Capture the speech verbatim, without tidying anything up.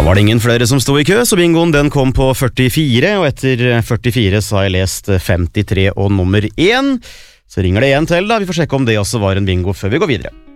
var det ingen flere som stod i kø, så bingoen den kom på førtifire, og etter førtifire så har jeg lest femtitre og nummer én. Så ringer det en til da, vi får sjekke om det også var en bingo før vi går videre.